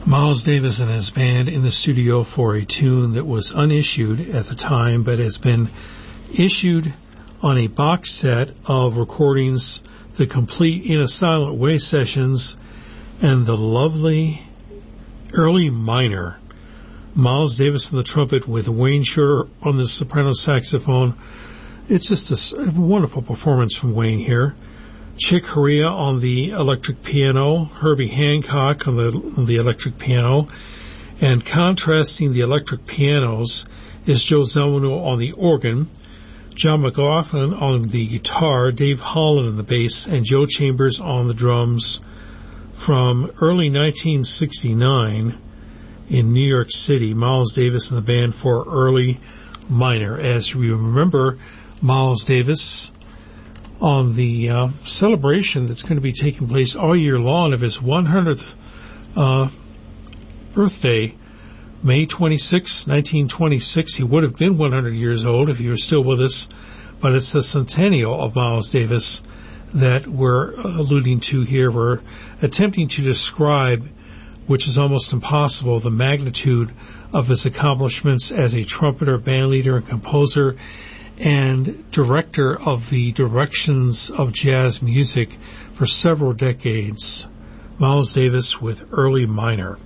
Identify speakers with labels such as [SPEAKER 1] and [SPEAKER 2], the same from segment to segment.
[SPEAKER 1] Miles Davis and his band in the studio for a tune that was unissued at the time but has been issued on a box set of recordings, the complete In a Silent Way sessions, and the lovely Early Minor. Miles Davis on the trumpet with Wayne Shorter on the soprano saxophone. It's just a wonderful performance from Wayne here. Chick Corea on the electric piano, Herbie Hancock on the electric piano, and contrasting the electric pianos is Joe Zawinul on the organ, John McLaughlin on the guitar, Dave Holland on the bass, and Joe Chambers on the drums from early 1969 in New York City. Miles Davis and the band for Early Minor. As we remember, Miles Davis on the celebration that's going to be taking place all year long of his 100th birthday, May 26, 1926. He would have been 100 years old if he were still with us, but it's the centennial of Miles Davis that we're alluding to here. We're attempting to describe, which is almost impossible, the magnitude of his accomplishments as a trumpeter, bandleader, and composer, and director of the directions of jazz music for several decades. Miles Davis with Early Minor.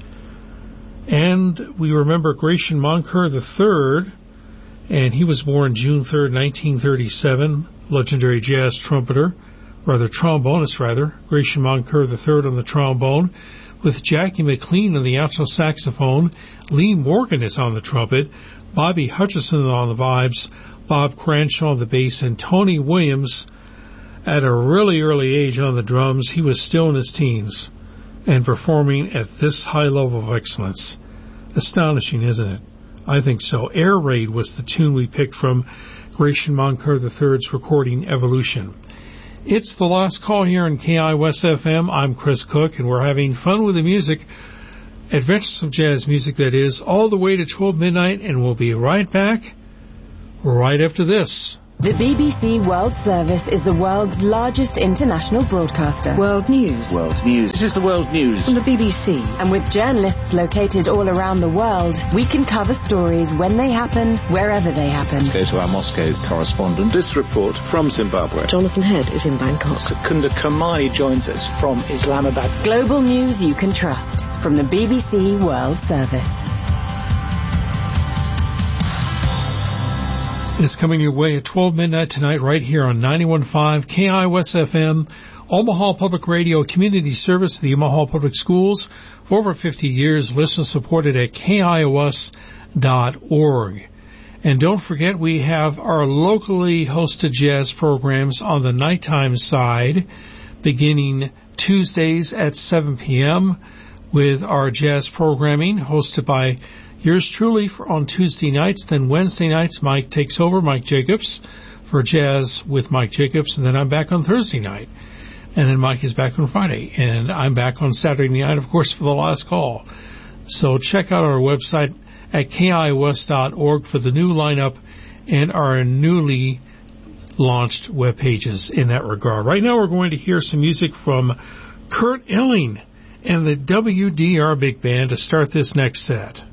[SPEAKER 1] And we remember Gratian Moncur III, and he was born June 3rd, 1937, legendary jazz trombonist. Gratian Moncur III on the trombone, with Jackie McLean on the alto saxophone. Lee Morgan is on the trumpet, Bobby Hutcherson on the vibes, Bob Cranshaw on the bass, and Tony Williams at a really early age on the drums. He was still in his teens and performing at this high level of excellence. Astonishing, isn't it? I think so. Air Raid was the tune we picked from Gratian Moncur III's recording Evolution. It's the last call here on KIOS FM. I'm Chris Cook, and we're having fun with the music. Adventures of Jazz Music, that is, all the way to 12 midnight, and we'll be right back right after this.
[SPEAKER 2] The BBC World Service is the world's largest international broadcaster.
[SPEAKER 3] World News.
[SPEAKER 4] World News. This is the World News
[SPEAKER 3] from the BBC.
[SPEAKER 2] And with journalists located all around the world, we can cover stories when they happen, wherever they happen.
[SPEAKER 4] Let's go to our Moscow correspondent. This report from Zimbabwe.
[SPEAKER 3] Jonathan Head is in Bangkok.
[SPEAKER 5] Secunda Kamani joins us from Islamabad.
[SPEAKER 2] Global news you can trust from the BBC World Service.
[SPEAKER 1] It's coming your way at 12 midnight tonight right here on 91.5 KIOS FM, Omaha Public Radio community service of the Omaha Public Schools. For over 50 years, listener-supported at KIOS.org. And don't forget, we have our locally hosted jazz programs on the nighttime side, beginning Tuesdays at 7 p.m. with our jazz programming hosted by yours truly on Tuesday nights. Then Wednesday nights, Mike takes over, Mike Jacobs, for Jazz with Mike Jacobs. And then I'm back on Thursday night. And then Mike is back on Friday. And I'm back on Saturday night, of course, for the last call. So check out our website at KIOS.org for the new lineup and our newly launched web pages in that regard. Right now we're going to hear some music from Kurt Elling and the WDR Big Band to start this next set.